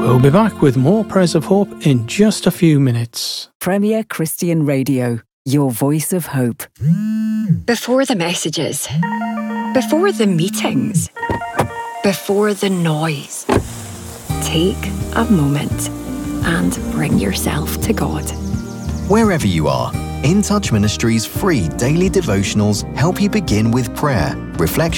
We'll be back with more Prayers of Hope in just a few minutes. Premier Christian Radio, your voice of hope. Before the messages, before the meetings, before the noise, take a moment and bring yourself to God. Wherever you are, In Touch Ministries' free daily devotionals help you begin with prayer, reflection,